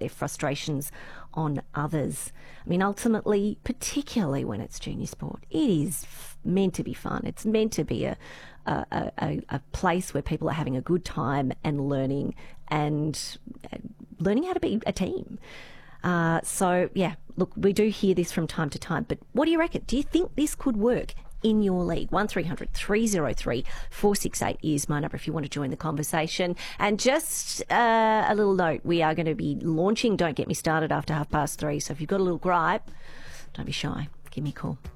their frustrations on others. I mean, ultimately, particularly when it's junior sport, it is meant to be fun. It's meant to be a place where people are having a good time and learning how to be a team. So, yeah, look, we do hear this from time to time, but what do you reckon? Do you think this could work in your league? 1300 303 468 is my number if you want to join the conversation. And just a little note, we are going to be launching Don't Get Me Started after 3:30. So if you've got a little gripe, don't be shy. Give me a call.